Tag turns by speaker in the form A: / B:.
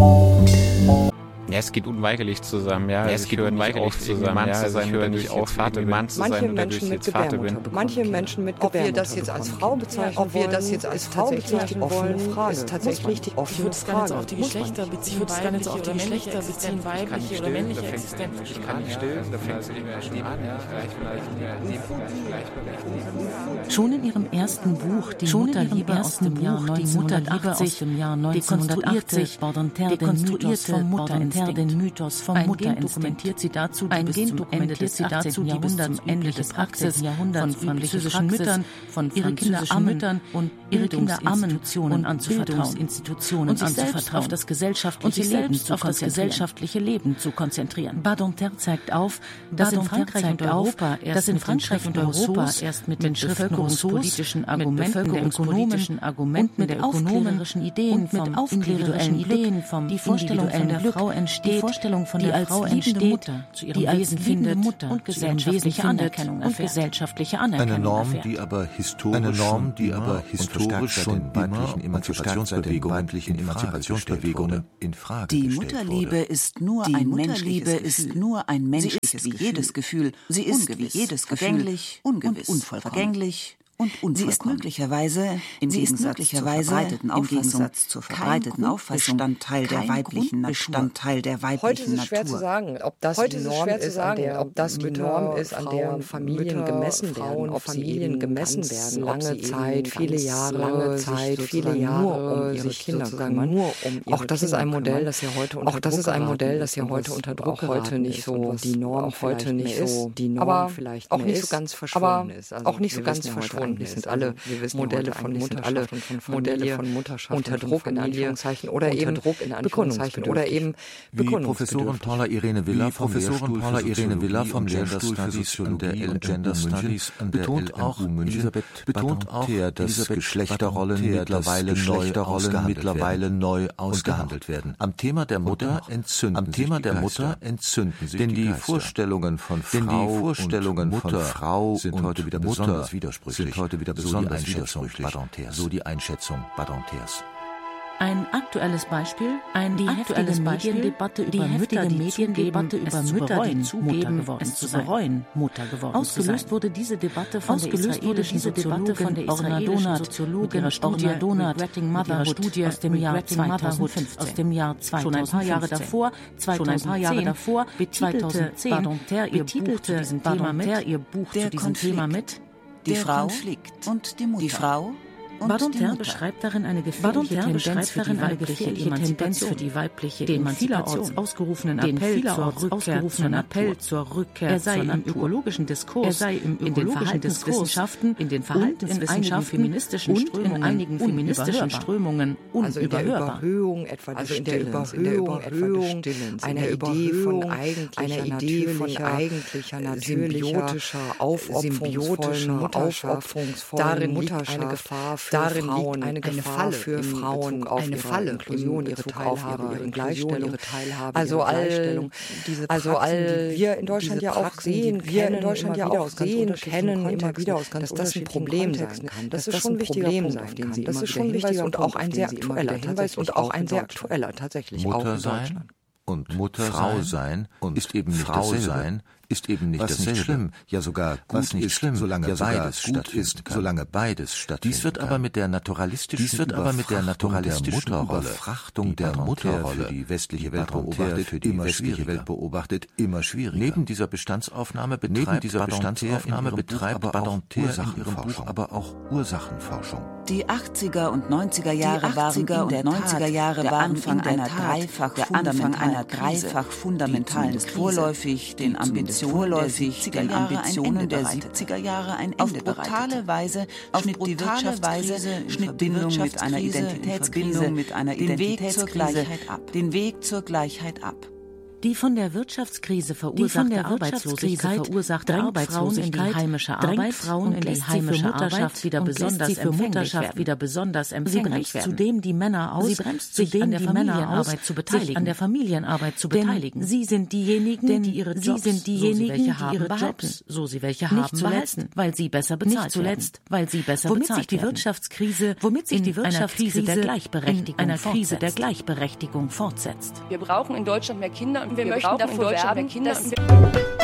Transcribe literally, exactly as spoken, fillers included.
A: Ja, es geht unweigerlich zusammen, ja.
B: ja
A: es geht unweigerlich zusammen, ja. Also ich höre nicht auf, Vater, Mann zu sein oder durch jetzt Vater bin.
C: Manche Menschen mit Gebärmutter. Ob wir das jetzt als Frau bezeichnen wollen, ob wir das jetzt als Frau bezeichnen wollen, ist tatsächlich die offene Frage.
D: Ich würde es gar nicht auf die Geschlechter beziehen, ich würde es gar nicht auf die Geschlechter beziehen, weibliche oder männliche Existenz.
A: Ich kann nicht still, da fängt es eben schon an, ja.
E: Schon in ihrem ersten Buch, Die Mutterliebe aus dem Jahr neunzehnhundertachtzig, dekonstruierte Baudelaire den Mythos vom Mutterinstinkt. Dokumentiert sie dazu die bis zum Ende des achtzehnten Jahrhunderts übliche Praxis von französischen Müttern, von ihre Kinder ammen und ihre Kinder ammen und anzuvertrauen, Institutionen und sich selbst auf das gesellschaftliche Leben zu auf das gesellschaftliche Leben zu konzentrieren. Baudelaire zeigt auf, dass in Frankreich und Europa erst in Frankreich und Europa erst mit den bevölkerungspolitischen Argumenten der Ökonomen und mit aufklärerischen Ideen vom individuellen Ideen vom die Vorstellung von der Frau entsteht, die Vorstellung von der Frau entsteht, Mutter, zu ihrem die Wesen findet Mutter und gesellschaftliche Anerkennung und gesellschaftliche Anerkennung
F: eine Norm,
E: erfährt.
F: die aber historisch eine Norm, die aber historisch schon weiblichen Emanzipationsbewegungen, weiblichen Emanzipationsbewegungen in Frage
G: die
F: gestellt
G: Mutterliebe
F: wurde.
G: ist nur
H: die
G: ein
H: Mutterliebe
G: menschliches
H: ist
G: Gefühl.
H: nur ein menschliches
G: Sie ist
H: Gefühl.
G: wie jedes Gefühl. Sie ist
H: Ungewiss,
G: wie jedes Gefühl.
H: vergänglich,
G: Ungewiss,
H: und unvollkommen.
G: vergänglich und unvollkommen.
H: Sie ist möglicherweise im
G: Sie ist
H: Gegensatz
G: möglicherweise
H: zur verbreiteten
G: im
H: Auffassung,
G: Gegensatz zur verbreiteten
H: kein
G: Auffassung
H: Bestandteil der
G: kein
H: weiblichen Natur.
G: Bestandteil der weiblichen
C: Heute ist es
G: Natur.
C: schwer zu sagen, ob das
B: Heute
C: die
B: ist es
C: Norm
B: schwer zu
C: ist,
B: sagen,
C: an der, ob das die
B: Mütter,
C: Norm ist, an der
B: Frauen,
C: Familien
B: Mütter,
C: gemessen
B: Frauen,
C: werden, ob
B: Familien
C: gemessen
B: ganz
C: werden,
B: lange
C: ob sie
B: Zeit, viele Jahre,
C: lange
B: sich
C: Zeit, viele
B: sozusagen
C: Jahre
B: nur um ihre
C: sich
B: Kinder
C: sozusagen
B: kümmern.
C: nur um ihre
B: Auch das ist
C: Kinder
B: ein Modell,
C: kümmern.
B: das ja heute unter
C: Auch das
B: Druck
C: ist ein
B: geraten
C: Modell,
B: ist
C: das ja
B: und
C: heute
B: was
C: unter Druck
B: auch heute
C: geraten
B: nicht
C: ist
B: so
C: und was
B: die Norm
C: auch heute
B: vielleicht
C: nicht
B: mehr
C: so
B: ist,
C: die Norm
B: aber
C: vielleicht
B: auch
C: mehr
B: nicht so
C: ist,
B: ganz
C: aber
B: verschwunden ist. Also
C: auch nicht so
B: wir
C: ganz
B: wissen ja heute
C: verschwunden
B: eigentlich
C: ist.
B: sind
C: Also
B: alle
C: wir wissen
B: Modelle
C: ja
B: von
C: heute
B: Mutterschaft
C: alle
B: und von
C: Modelle
B: Familie
C: von Mutterschaft
B: unter
C: und von
B: Druck in
C: Familie
B: Anführungszeichen oder
C: unter
B: eben
C: Druck in Anführungszeichen oder eben
F: Wie Professorin Paula Irene Villa vom Professorin Paula Irene Villa vom Lehrstuhl für Soziologie und Gender Studies an der betont auch Elisabeth betont auch, dass Geschlechterrollen mittlerweile neu mittlerweile neu ausgehandelt werden. Am Thema der Mutter entzünden am Thema der Mutter entzünden sich denn die Vorstellungen von Frau die Vorstellungen von Frau sind heute wieder besonders widersprüchlich sind heute wieder besonders widersprüchlich so die Einschätzung Baudelaires.
E: Ein aktuelles Beispiel, ein die aktuelle Mediendebatte über Mütter, die Mediendebatte über Mütter, die zugeben, es zu bereuen, Mutter geworden Ausgelöst wurde diese Debatte von der israelischen Soziologin Orna Soziologin Orna Donat Regretting Motherhood aus dem Jahr zweitausendfünfzehn. Aus dem Jahr zweitausendfünfzehn. Schon ein paar Jahre davor, schon ein paar Jahre davor, betitelte Baudelaire ihr Buch zu diesem Thema mit, ihr Buch zu diesem Thema mit,
H: die Frau
G: und die Mutter.
H: Die Frau
E: Baudelaire beschreibt darin eine gefährliche Tendenz für die weibliche Emanzipation, für die weibliche den vielerorts ausgerufenen Appell zur Rückkehr, zur Appell zur Rückkehr er sei im ökologischen Diskurs, er sei im ökologischen Verhaltenswissenschaften, in den Verhaltenswissenschaften, feministischen Strömungen, in einigen feministischen Strömungen unüberhörbar.
B: Also in der Überhöhung etwa des Stillens, also in der Überhöhung einer Idee von eigentlicher, natürlicher, symbiotischer, aufopferungsvollen, darin liegt eine Gefahr für Darin Frauen, liegt eine Gefahr für Frauen, eine Falle, Inklusion, ihre Teilhabe, ihre Gleichstellung, ihre Teilhabe, also all diese also all die wir in Deutschland ja auch sehen, wir in Deutschland ja auch sehen, kennen immer wieder aus ganz dass das ein Problem sein kann, dass das schon ein Problem sein kann, das ist schon wichtig und auch ein sehr aktueller Hinweis und auch ein sehr aktueller tatsächlich auch in Deutschland.
F: Und Mutter Frau sein und ist eben nicht Frau sein ist eben nicht was nicht schlimm, ja sogar gut was nicht ist, schlimm, solange ja beides gut ist, kann. solange beides stattfindet. Dies wird aber mit der naturalistischen Dies wird aber mit der naturalistischen der Überfrachtung der Mutterrolle für die westliche Welt beobachtet, für die westliche Welt beobachtet immer schwieriger. Neben dieser Bestandsaufnahme betreibt Neben dieser Bestandsaufnahme betreibt Baudelaire in ihrem Buch aber auch Ursachenforschung.
H: Die achtziger und neunziger Jahre waren in der neunziger Jahre der Anfang einer dreifach der Anfang einer dreifach fundamentalen vorläufig den Ambitionen vorläufig den Ambitionen der siebziger Jahre ein Ende auf brutale Weise schnitt die Wirtschaftskrise schnitt Bindung mit einer Identitätskrise mit einer Identitätskrise ab den Weg zur Gleichheit ab.
E: Die von der Wirtschaftskrise verursachte Arbeitslosigkeit drängt Frauen in die heimische Arbeit Frauen in die heimische Arbeit wieder besonders für Mutterschaft wieder besonders empfänglich werden. Zudem die Männer aus, sie bremst sich an der Familienarbeit zu beteiligen, an der Familienarbeit zu beteiligen. Sie sind diejenigen, die ihre Jobs, sie sind diejenigen, die ihre Jobs, so sie welche haben, nicht zuletzt, weil sie besser bezahlt zuletzt, weil sie besser womit bezahlt sich die Wirtschaftskrise, womit sich die Wirtschaftskrise der Gleichberechtigung einer Krise der Gleichberechtigung fortsetzt.
I: Wir brauchen in Deutschland mehr Kinder und wir, wir möchten dafür werben, dass